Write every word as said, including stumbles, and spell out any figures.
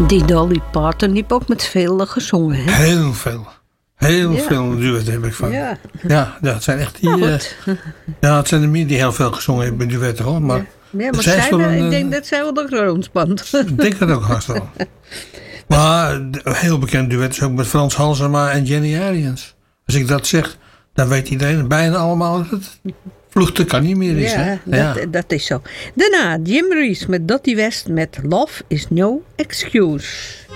Die Dolly Parton die heeft ook met veel gezongen, hè? Heel veel. Heel ja. veel duetten heb ik van. Ja, ja dat zijn echt die... Nou, uh, ja, het zijn de meer die heel veel gezongen hebben met duetten, hoor. Maar, ja, ja, maar zij zij wel, een, ik denk dat zij wel de grootspand. Ik denk dat ook haast wel. Maar een heel bekend duet is ook met Frans Halsema en Jenny Arians. Als ik dat zeg, dan weet iedereen bijna allemaal dat het vluchten kan niet meer is. Ja, hè? dat, Ja, dat is zo. Daarna Jim Reeves met Dottie West met Love is No Excuse.